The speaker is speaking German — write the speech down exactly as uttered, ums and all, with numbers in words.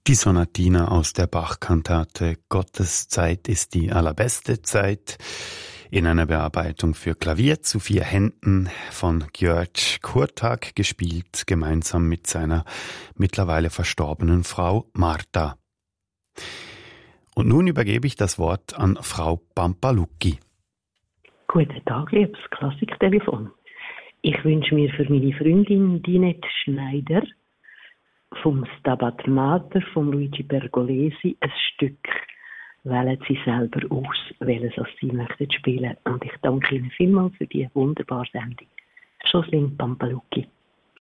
Die Sonatina aus der Bach-Kantate Gottes Zeit ist die allerbeste Zeit in einer Bearbeitung für Klavier zu vier Händen von György Kurtag gespielt, gemeinsam mit seiner mittlerweile verstorbenen Frau Marta. Und nun übergebe ich das Wort an Frau Pampalucchi. Guten Tag, liebes Klassiktelefon. Ich wünsche mir für meine Freundin Dinette Schneider vom Stabat Mater von Luigi Pergolesi ein Stück. Wählen Sie selber aus, welches Sie möchten spielen. Und ich danke Ihnen vielmals für die wunderbare Sendung. Jocelyn Pampalucchi.